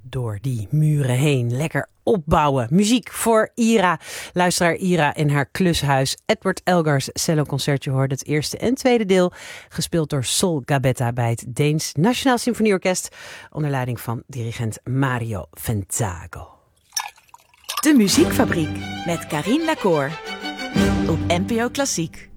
door die muren heen. Lekker opbouwen. Muziek voor Ira. Luisteraar Ira in haar klushuis. Edward Elgar's celloconcertje hoorde het eerste en tweede deel. Gespeeld door Sol Gabetta bij het Deens Nationaal Symfonieorkest. Onder leiding van dirigent Mario Fentago. De Muziekfabriek met Carien Lacour op NPO Klassiek.